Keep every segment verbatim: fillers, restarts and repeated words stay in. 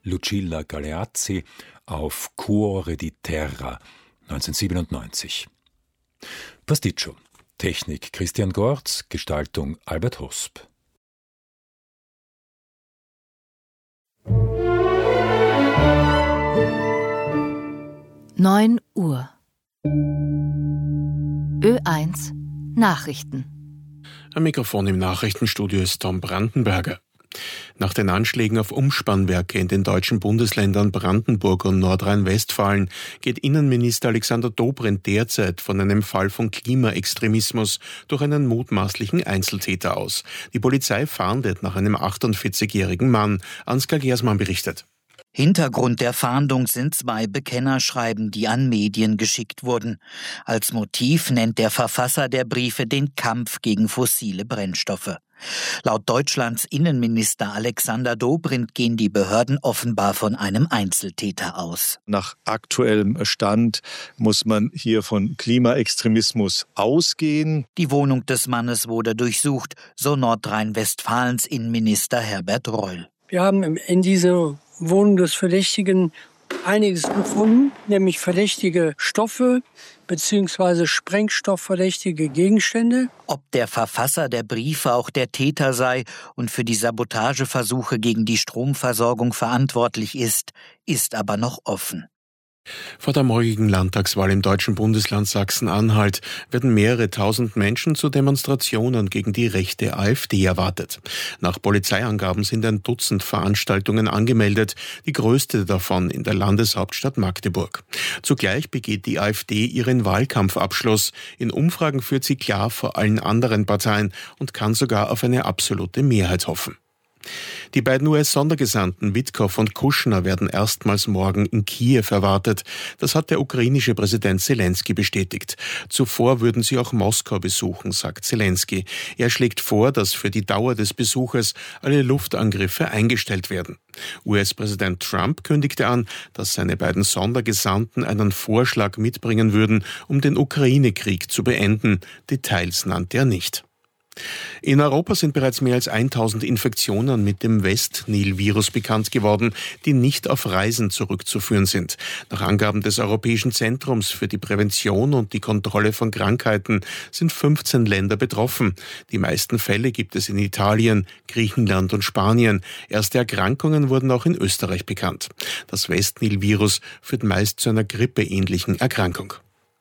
Lucilla Galeazzi auf Cuore di Terra neunzehnhundertsiebenundneunzig. Pasticcio. Technik Christian Gorz, Gestaltung Albert Hosp. neun Uhr. Ö eins Nachrichten. Am Mikrofon im Nachrichtenstudio ist Tom Brandenberger. Nach den Anschlägen auf Umspannwerke in den deutschen Bundesländern Brandenburg und Nordrhein-Westfalen geht Innenminister Alexander Dobrindt derzeit von einem Fall von Klimaextremismus durch einen mutmaßlichen Einzeltäter aus. Die Polizei fahndet nach einem achtundvierzigjährigen Mann. Ansgar Gersmann berichtet. Hintergrund der Fahndung sind zwei Bekennerschreiben, die an Medien geschickt wurden. Als Motiv nennt der Verfasser der Briefe den Kampf gegen fossile Brennstoffe. Laut Deutschlands Innenminister Alexander Dobrindt gehen die Behörden offenbar von einem Einzeltäter aus. Nach aktuellem Stand muss man hier von Klimaextremismus ausgehen. Die Wohnung des Mannes wurde durchsucht, so Nordrhein-Westfalens Innenminister Herbert Reul. Wir haben in dieser Wohnung des Verdächtigen einiges gefunden, nämlich verdächtige Stoffe bzw. sprengstoffverdächtige Gegenstände. Ob der Verfasser der Briefe auch der Täter sei und für die Sabotageversuche gegen die Stromversorgung verantwortlich ist, ist aber noch offen. Vor der morgigen Landtagswahl im deutschen Bundesland Sachsen-Anhalt werden mehrere tausend Menschen zu Demonstrationen gegen die rechte AfD erwartet. Nach Polizeiangaben sind ein Dutzend Veranstaltungen angemeldet, die größte davon in der Landeshauptstadt Magdeburg. Zugleich begeht die AfD ihren Wahlkampfabschluss. In Umfragen führt sie klar vor allen anderen Parteien und kann sogar auf eine absolute Mehrheit hoffen. Die beiden U S-Sondergesandten Witkow und Kushner werden erstmals morgen in Kiew erwartet. Das hat der ukrainische Präsident Selensky bestätigt. Zuvor würden sie auch Moskau besuchen, sagt Selensky. Er schlägt vor, dass für die Dauer des Besuches alle Luftangriffe eingestellt werden. U S-Präsident Trump kündigte an, dass seine beiden Sondergesandten einen Vorschlag mitbringen würden, um den Ukraine-Krieg zu beenden. Details nannte er nicht. In Europa sind bereits mehr als tausend Infektionen mit dem West-Nil-Virus bekannt geworden, die nicht auf Reisen zurückzuführen sind. Nach Angaben des Europäischen Zentrums für die Prävention und die Kontrolle von Krankheiten sind fünfzehn Länder betroffen. Die meisten Fälle gibt es in Italien, Griechenland und Spanien. Erste Erkrankungen wurden auch in Österreich bekannt. Das West-Nil-Virus führt meist zu einer grippeähnlichen Erkrankung.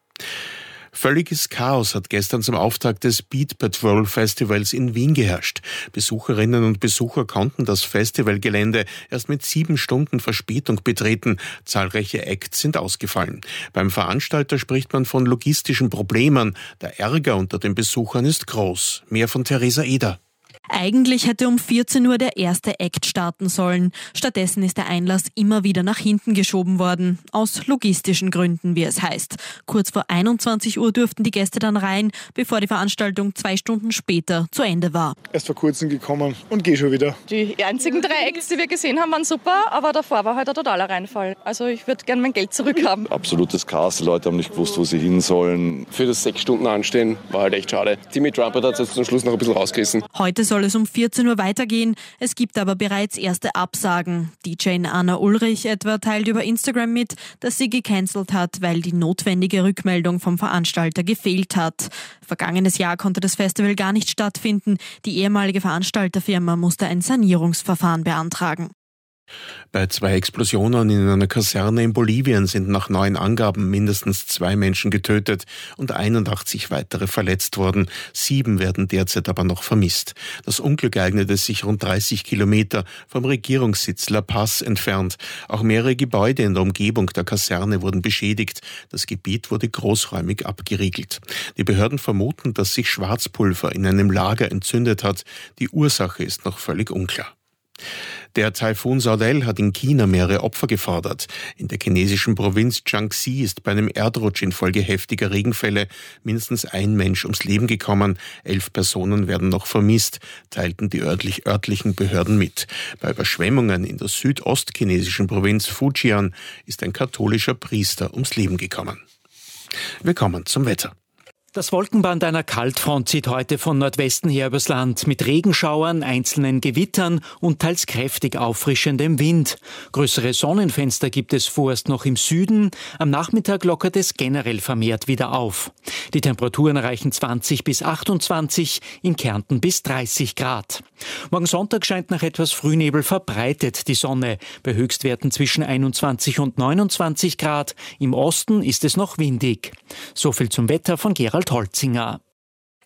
Völliges Chaos hat gestern zum Auftakt des Beat Patrol Festivals in Wien geherrscht. Besucherinnen und Besucher konnten das Festivalgelände erst mit sieben Stunden Verspätung betreten. Zahlreiche Acts sind ausgefallen. Beim Veranstalter spricht man von logistischen Problemen. Der Ärger unter den Besuchern ist groß. Mehr von Theresa Eder. Eigentlich hätte um vierzehn Uhr der erste Act starten sollen. Stattdessen ist der Einlass immer wieder nach hinten geschoben worden. Aus logistischen Gründen, wie es heißt. Kurz vor einundzwanzig Uhr durften die Gäste dann rein, bevor die Veranstaltung zwei Stunden später zu Ende war. Erst vor kurzem gekommen und gehe schon wieder. Die einzigen drei Acts, die wir gesehen haben, waren super, aber davor war halt ein totaler Reinfall. Also ich würde gerne mein Geld zurückhaben. Absolutes Chaos, die Leute haben nicht gewusst, wo sie hin sollen. Für das sechs Stunden Anstehen war halt echt schade. Timmy Trumpet hat es jetzt zum Schluss noch ein bisschen rausgerissen. Heute soll es um vierzehn Uhr weitergehen. Es gibt aber bereits erste Absagen. D J Anna Ulrich etwa teilt über Instagram mit, dass sie gecancelt hat, weil die notwendige Rückmeldung vom Veranstalter gefehlt hat. Vergangenes Jahr konnte das Festival gar nicht stattfinden. Die ehemalige Veranstalterfirma musste ein Sanierungsverfahren beantragen. Bei zwei Explosionen in einer Kaserne in Bolivien sind nach neuen Angaben mindestens zwei Menschen getötet und einundachtzig weitere verletzt worden. Sieben werden derzeit aber noch vermisst. Das Unglück ereignete sich rund dreißig Kilometer vom Regierungssitz La Paz entfernt. Auch mehrere Gebäude in der Umgebung der Kaserne wurden beschädigt. Das Gebiet wurde großräumig abgeriegelt. Die Behörden vermuten, dass sich Schwarzpulver in einem Lager entzündet hat. Die Ursache ist noch völlig unklar. Der Taifun Saudel hat in China mehrere Opfer gefordert. In der chinesischen Provinz Jiangxi ist bei einem Erdrutsch infolge heftiger Regenfälle mindestens ein Mensch ums Leben gekommen. Elf Personen werden noch vermisst, teilten die örtlich, örtlichen Behörden mit. Bei Überschwemmungen in der südostchinesischen Provinz Fujian ist ein katholischer Priester ums Leben gekommen. Wir kommen zum Wetter. Das Wolkenband einer Kaltfront zieht heute von Nordwesten her übers Land mit Regenschauern, einzelnen Gewittern und teils kräftig auffrischendem Wind. Größere Sonnenfenster gibt es vorerst noch im Süden. Am Nachmittag lockert es generell vermehrt wieder auf. Die Temperaturen erreichen zwanzig bis achtundzwanzig, in Kärnten bis dreißig Grad. Morgen Sonntag scheint nach etwas Frühnebel verbreitet die Sonne, bei Höchstwerten zwischen einundzwanzig und neunundzwanzig Grad. Im Osten ist es noch windig. So viel zum Wetter von Gerald Holzinger.